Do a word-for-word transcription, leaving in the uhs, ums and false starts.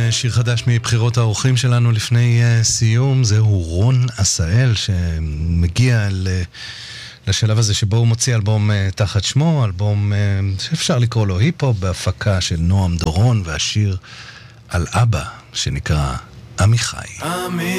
שיר חדש מבחירות האורחים שלנו לפני סיום. זהו רון עשאל שמגיע לשלב הזה שבו הוא מוציא אלבום תחת שמו, אלבום שאפשר לקרוא לו היפ-הופ בהפקה של נועם דורון, והשיר על אבא שנקרא עמיחי.